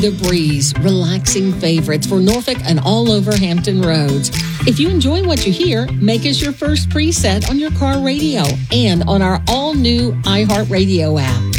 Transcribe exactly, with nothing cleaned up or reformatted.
The Breeze, relaxing favorites for Norfolk and all over Hampton roads. If you enjoy what you hear, make us your first preset on your car radio and on our all-new iHeartRadio app.